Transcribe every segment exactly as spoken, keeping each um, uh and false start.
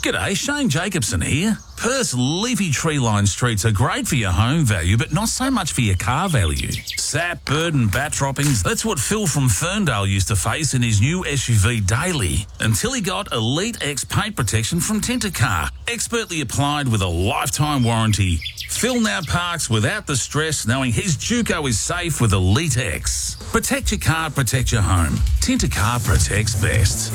G'day, Shane Jacobson here. Perth's leafy tree-lined streets are great for your home value, but not so much for your car value. Sap, bird and bat droppings, that's what Phil from Ferndale used to face in his new S U V Daily, until he got Elite X paint protection from Tintercar, expertly applied with a lifetime warranty. Phil now parks without the stress, knowing his Juco is safe with Elite X. Protect your car, protect your home. Tintercar protects best.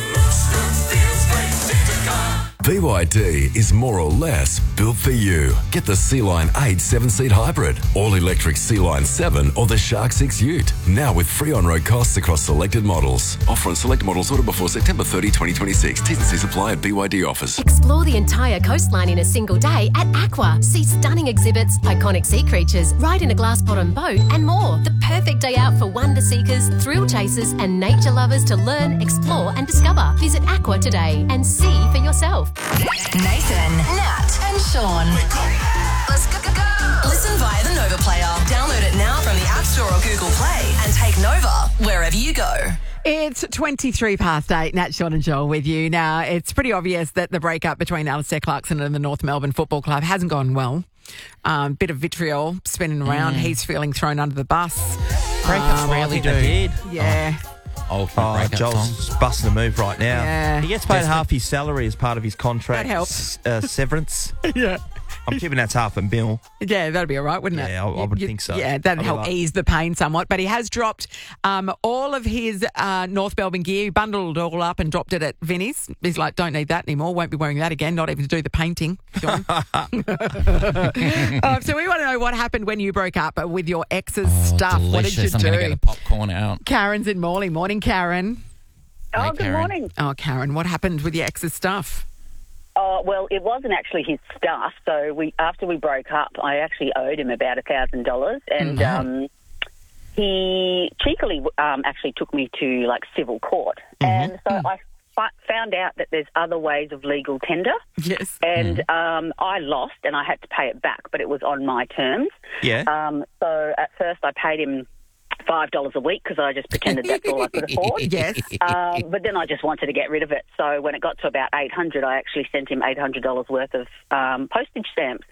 B Y D is more or less built for you. Get the C-Line eight seven-seat hybrid, all-electric C-Line seven or the Shark six Ute. Now with free on-road costs across selected models. Offer on select models ordered before September thirtieth, twenty twenty-six. T's and C's apply at B Y D office. Explore the entire coastline in a single day at Aqua. See stunning exhibits, iconic sea creatures, ride in a glass-bottom boat and more. The perfect day out for wonder seekers, thrill chasers and nature lovers to learn, explore and discover. Visit Aqua today and see for yourself. Nathan, Nat and Sean. Let's go, go, go. Listen via the Nova Player. Download it now from the App Store or Google Play and take Nova wherever you go. It's twenty-three past eight. Nat, Sean and Joel with you. Now, it's pretty obvious that the breakup between Alistair Clarkson and the North Melbourne Football Club hasn't gone well. Um, bit of vitriol spinning around. Mm. He's feeling thrown under the bus. Breakups um, rarely do. Yeah. Oh. Old oh, Joel's song. Busting a move right now. Yeah. He gets paid half his salary as part of his contract. That helps. Uh, severance. Yeah. I'm keeping that's half a mil. Yeah, that'd be all right, wouldn't it? Yeah, I, I would you, think so. Yeah, that'd I'd help like... ease the pain somewhat. But he has dropped um, all of his uh, North Melbourne gear. He bundled it all up and dropped it at Vinnie's. He's like, don't need that anymore. Won't be wearing that again. Not even to do the painting. John. um, so we want to know what happened when you broke up with your ex's oh, stuff. Delicious. What did you I'm do? I'm going to get the popcorn out. Karen's in Morley. Morning, Karen. Oh, Hey, good Karen. morning. Oh, Karen, what happened with your ex's stuff? Oh, well, it wasn't actually his stuff. So we, after we broke up, I actually owed him about a thousand dollars, and Mm-hmm. um, he cheekily um, actually took me to like civil court, Mm-hmm. and so I f- found out that there's other ways of legal tender, Yes. and um, I lost, and I had to pay it back, but it was on my terms. Yeah. Um, so at first, I paid him five dollars a week because I just pretended that's all I could afford. Yes. Um, but then I just wanted to get rid of it. So when it got to about eight hundred dollars, I actually sent him eight hundred dollars worth of um, postage stamps.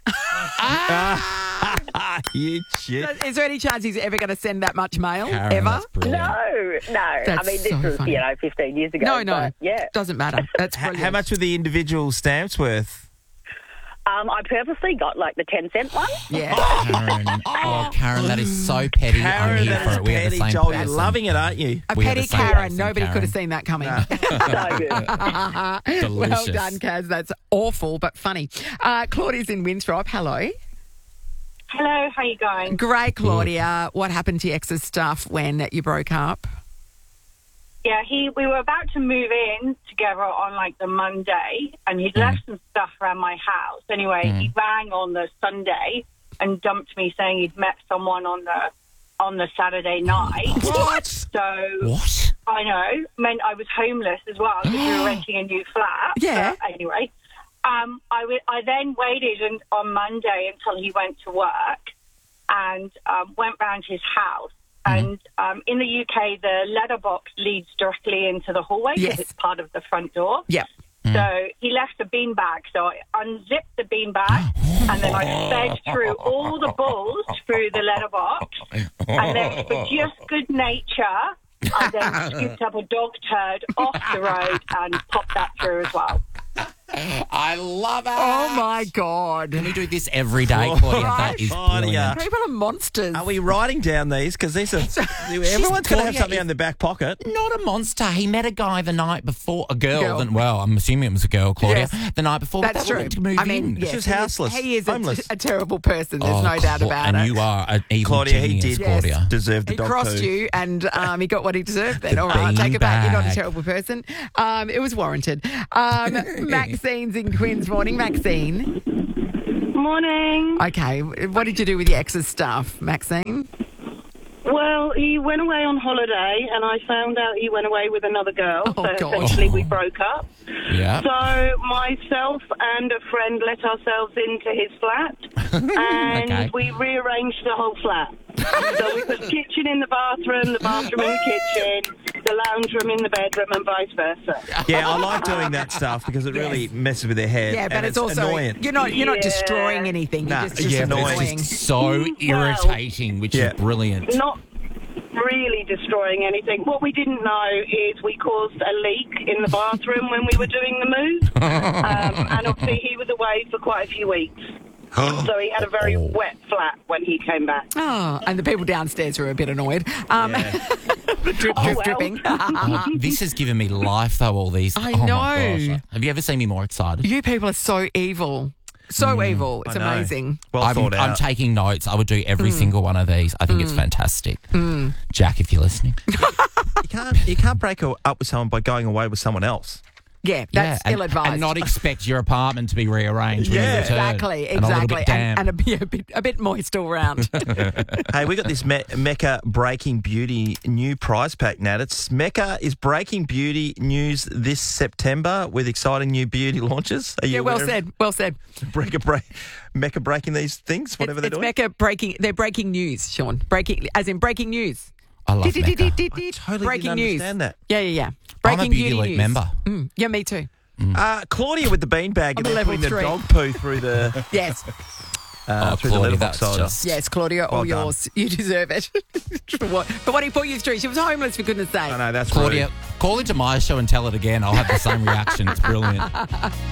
You shit. Is there any chance he's ever going to send that much mail? Karen, ever? that's brilliant. No, no. That's I mean, this so was, funny. you know, fifteen years ago. No, no. But, yeah. Doesn't matter. That's How, brilliant. how much were the individual stamps worth? Um, I purposely got like the ten cent one. Yeah. Karen. Oh, Karen, that is so petty. I'm Karen, here that for is it. We are the petty, same Joel. person. You're loving it, aren't you? A We are petty the same Karen. person, Nobody Karen. could have seen that coming. So good. Well Delicious. done, Kaz. That's awful, but funny. Uh, Claudia's in Winthrop. Hello. Hello, how you going? Great, Claudia. What happened to your ex's stuff when you broke up? Yeah, he. We were about to move in together on like the Monday, and he'd left some stuff around my house. Anyway, he rang on the Sunday and dumped me, saying he'd met someone on the on the Saturday night. What? So What? I know, meant I was homeless as well because we were renting a new flat. Yeah. But anyway, um, I, w- I then waited and, on Monday until he went to work and um, went round his house. And um, in the U K, the letterbox leads directly into the hallway because Yes. it's part of the front door. Yeah. So he left a beanbag. So I unzipped the beanbag and then I sped through all the balls through the letterbox. And then for just good nature, I then scooped up a dog turd off the road and popped that through as well. I love it. Oh, my God. Can we do this every day, Claudia? That is Claudia. brilliant. People are monsters. Are we writing down these? Because these are. Everyone's going to have Claudia something is- in their back pocket. Not a monster. He met a guy the night before, a girl. Girl. Then, well, I'm assuming it was a girl, Claudia. Yes. The night before. but That's they true. wanted to move I mean, in. yes, She's he is- houseless, He is a, homeless. a terrible person. There's Oh, no doubt Cla- about and it. you are an evil Claudia, he genius, did Claudia. deserve the He dog crossed poo. you and um, he got what he deserved then. The All right, take it back. You're not a beanbag. terrible person. Um, it was warranted. Um, Maxine's in Queen's. Morning, Maxine. Morning. Okay, what did you do with your ex's stuff, Maxine? Well, he went away on holiday, and I found out he went away with another girl. Oh, so God. essentially, we broke up. Yeah. So myself and a friend let ourselves into his flat, and Okay. we rearranged the whole flat. So we put the kitchen in the bathroom, the bathroom in the kitchen, the lounge room in the bedroom and vice versa. Yeah, I like doing that stuff because it really Yes. messes with their head. Yeah, but and it's, also annoying. you're not you're not Yeah. destroying anything. Nah, You're just, just yeah, but it's annoying. It's so irritating, which Yeah. is brilliant. Not really destroying anything. What we didn't know is we caused a leak in the bathroom when we were doing the move. Um, and obviously he was away for quite a few weeks. So he had a very wet flat when he came back. Oh, and the people downstairs were a bit annoyed. Um, drip, drip, Oh, well. dripping. Oh, this has given me life, though, all these. I oh My know. gosh. Have you ever seen me more excited? You people are so evil. So evil. It's I know. amazing. Well I'm, thought I'm out. taking notes. I would do every Mm. single one of these. I think it's fantastic. Jack, if you're listening. you can't you can't break up with someone by going away with someone else. Yeah, that's yeah, ill and, advised. and not expect your apartment to be rearranged when Yeah. you return. Exactly, And a little exactly. bit damp. And, and a, bit- a, bit, a bit moist all round. Hey, we got this Me- Mecca Breaking Beauty new prize pack, Nat. It's Mecca is breaking beauty news this September with exciting new beauty launches. Are you yeah, well aware of said. Well said. Mecca, break, Mecca breaking these things, whatever it's, they're it's doing? Mecca breaking. They're breaking news, Sean. Breaking, as in breaking news. I love Mecca. I totally breaking didn't news. understand that. Yeah, yeah, yeah. I'm a Breaking Beauty beauty League news. member. Mm, yeah, me too. Uh, Claudia with the beanbag I'm and a then level putting the three. dog poo through the Yes, uh, Oh, through Claudia, the that's letterbox cider. just- yes, Claudia, all Well done. yours. You deserve it. for, what, for what he put you through. She was homeless, for goodness sake. I know, that's Claudia, rude. call into my show and tell it again. I'll have the same reaction. It's brilliant.